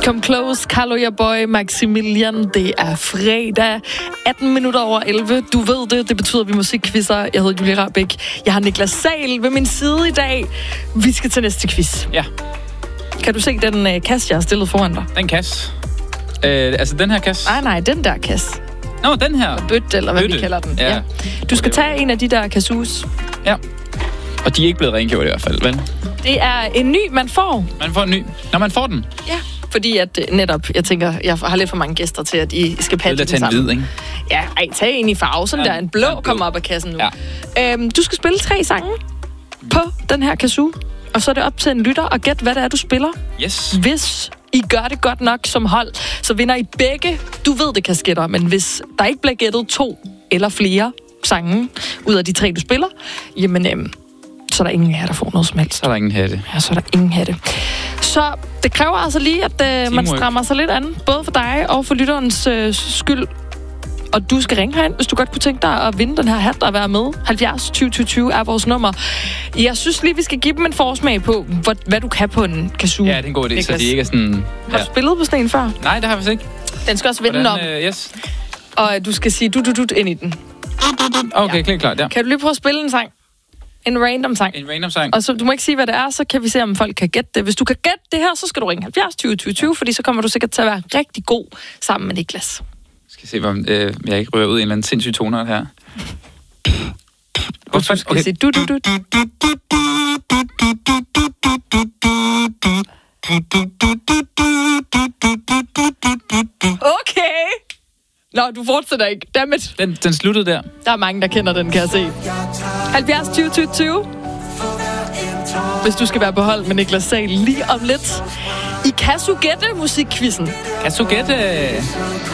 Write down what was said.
Come Close, Carlo Your Boy, Maximilian. Det er fredag, 18 minutter over 11. Du ved det, det betyder, at vi musikquizzer. Jeg hedder Julie Rabeck. Jeg har Niklas Sahl ved min side i dag. Vi skal til næste quiz. Ja. Kan du se den kasse, jeg har stillet foran dig? Den kasse? Altså den her kasse? Nej, den der kasse. Nå, den her. Bøtte, eller hvad vi kalder den. Ja. Du skal tage en af de der kassus. Ja. Og de er ikke blevet rengjort i hvert fald, vel? Det er en ny, man får. Man får en ny. Når man får den? Ja. Fordi at netop, jeg tænker, jeg har lidt for mange gæster til, at I skal passe den sammen. Det er en hvid, ikke? Ja, tag en i farve, sådan der. En blå kommer op af kassen nu. Ja. Du skal spille 3 sange på den her kazoo. Og så er det op til en lytter at gætte, hvad det er, du spiller. Yes. Hvis I gør det godt nok som hold, så vinder I begge. Du ved det, kasketter, men hvis der ikke bliver gættet 2 eller flere sange ud af de 3, du spiller, jamen, så er der ingen af jer, der får noget som helst. Så er der ingen hatte. Ja, så er der ingen hatte. Så det kræver altså lige, at man strammer sig lidt an, både for dig og for lytterens skyld. Og du skal ringe herind, hvis du godt kunne tænke dig at vinde den her hat og være med. 70 20 20 20 er vores nummer. Jeg synes lige, vi skal give dem en forsmag på, hvad du kan på en kazoo. Ja, det er en god idé, så de ikke er sådan... Har du spillet på sådan en før? Nej, det har vi ikke. Den skal også vende om. Yes. Og du skal sige du ind i den. Okay, klart, ja. Kan du lige prøve at spille en sang? En random sang. En random sang. Og så, du må ikke sige, hvad det er, så kan vi se, om folk kan gætte det. Hvis du kan gætte det her, så skal du ringe 70 20 20 20, fordi så kommer du sikkert til at være rigtig god sammen med Niklas. Skal se, om jeg ikke rører ud i en eller anden sindssyg toner her. Du skal sige du. Okay. Nå, du fortsætter ikke. Dammit. Den sluttede der. Der er mange, der kender den, kan jeg se. 70 20 20 20. Hvis du skal være på hold med Niklas Sahl lige om lidt. I Kasugette musikquizzen. Kasugette.